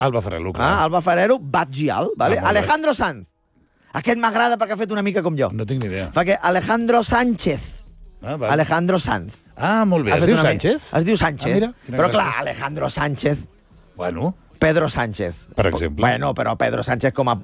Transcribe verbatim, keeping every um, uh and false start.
Alba Ferrero, clar. Ah, Alba Ferrero, Batgial. Vale? Ah, Alejandro Sanz. Aquest m'agrada perquè ha fet una mica com jo. No tinc ni idea. Perquè Alejandro Sánchez. Ah, vale. Alejandro Sanz. Ah, molt bé. Ha Es fet diu una mi- Sánchez? Es diu Sánchez. Ah, mira, quina però gràcia. clar, Alejandro Sánchez. Bueno, Pedro Sánchez. per exemple. Bueno, però Pedro Sánchez com a